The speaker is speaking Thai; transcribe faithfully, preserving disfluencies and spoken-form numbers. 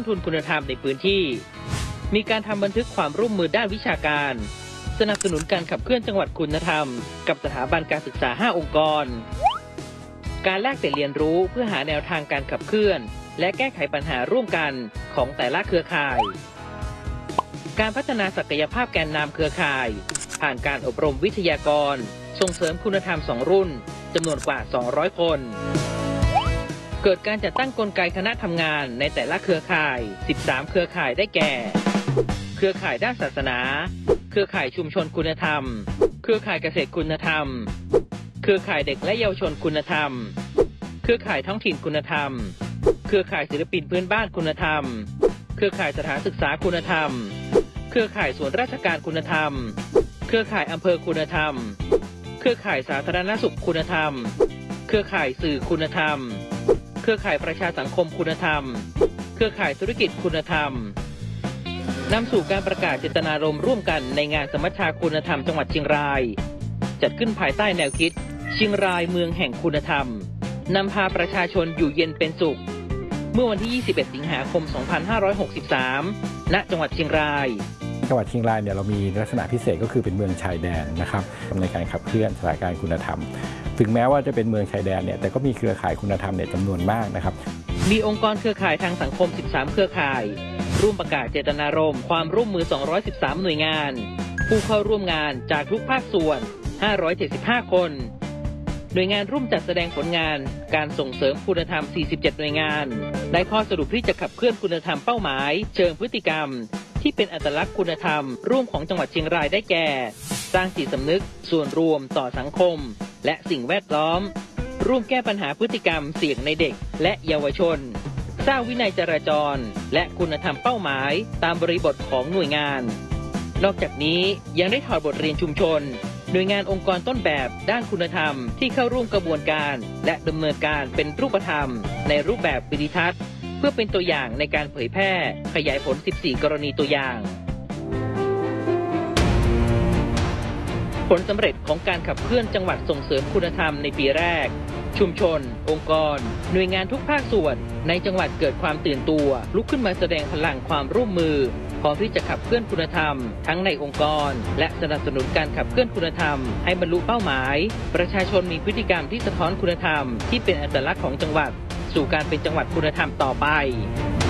ทุนคุณธรรมในพื้นที่มีการทำบันทึกความร่วมมือด้านวิชาการสนับสนุนการขับเคลื่อนจังหวัดคุณธรรมกับสถาบันการศึกษาห้าองค์กรการแลกเปลี่ยนเรียนรู้เพื่อหาแนวทางการขับเคลื่อนและแก้ไขปัญหาร่วมกันของแต่ละเครือข่ายการพัฒนาศักยภาพแกนนำเครือข่ายผ่านการอบรมวิทยากรส่งเสริมคุณธรรมสองรุ่นจำนวนกว่าสองร้อยคนเกิดการจัดตั้งกลไกคณะทำงานในแต่ละเครือข่ายสิบสามเครือข่ายได้แก่เครือข่ายด้านศาสนาเครือข่ายชุมชนคุณธรรมเครือข่ายเกษตรคุณธรรมเครือข่ายเด็กและเยาวชนคุณธรรมเครือข่ายท้องถิ่นคุณธรรมเครือข่ายศิลปินพื้นบ้านคุณธรรมเครือข่ายสถานศึกษาคุณธรรมเครือข่ายส่วนราชการคุณธรรมเครือข่ายอำเภอคุณธรรมเครือข่ายสาธารณสุขคุณธรรมเครือข่ายสื่อคุณธรรมเครือข่ายประชาสังคมคุณธรรมเครือข่ายธุรกิจคุณธรรมนำสู่การประกาศเจตนารมณ์ร่วมกันในงานสมัชชาคุณธรรมจังหวัดเชียงรายจัดขึ้นภายใต้แนวคิดเชียงรายเมืองแห่งคุณธรรมนำพาประชาชนอยู่เย็นเป็นสุขเมื่อวันที่ยี่สิบเอ็ดสิงหาคมสองพันห้าร้อยหกสิบสามณจังหวัดเชียงรายจังหวัดเชียงรายเนี่ยเรามีลักษณะพิเศษก็คือเป็นเมืองชายแดนนะครับในการขับเคลื่อนสถานการณ์คุณธรรมถึงแม้ว่าจะเป็นเมืองชายแดนเนี่ยแต่ก็มีเครือข่ายคุณธรรมเนี่ยจำนวนมากนะครับมีองค์กรเครือข่ายทางสังคมสิบสามเครือข่ายร่วมประกาศเจตนารมณ์ความร่วมมือสองร้อยสิบสามหน่วยงานผู้เข้าร่วมงานจากทุกภาคส่วนห้าร้อยเจ็ดสิบห้าคนหน่วยงานร่วมจัดแสดงผลงานการส่งเสริมคุณธรรมสี่สิบเจ็ดหน่วยงานได้ข้อสรุปที่จะขับเคลื่อนคุณธรรมเป้าหมายเชิงพฤติกรรมที่เป็นอัตลักษณ์คุณธรรมร่วมของจังหวัดเชียงรายได้แก่สร้างจิตสำนึกส่วนรวมต่อสังคมและสิ่งแวดล้อมร่วมแก้ปัญหาพฤติกรรมเสี่ยงในเด็กและเยาวชนสร้างวินัยจราจรและคุณธรรมเป้าหมายตามบริบทของหน่วยงานนอกจากนี้ยังได้ถอดบทเรียนชุมชนหน่วยงานองค์กรต้นแบบด้านคุณธรรมที่เข้าร่วมกระบวนการและดำเนินการเป็นรูปธรรมในรูปแบบวิดีทัศน์เพื่อเป็นตัวอย่างในการเผยแพร่ขยายผลสิบสี่กรณีตัวอย่างผลสำเร็จของการขับเคลื่อนจังหวัดส่งเสริมคุณธรรมในปีแรกชุมชนองค์กรหน่วยงานทุกภาคส่วนในจังหวัดเกิดความตื่นตัวลุกขึ้นมาแสดงพลังความร่วมมือพร้อมที่จะขับเคลื่อนคุณธรรมทั้งในองค์กรและสนับสนุนการขับเคลื่อนคุณธรรมให้บรรลุเป้าหมายประชาชนมีพฤติกรรมที่สะท้อนคุณธรรมที่เป็นอัตลักษณ์ของจังหวัดสู่การเป็นจังหวัดคุณธรรมต่อไป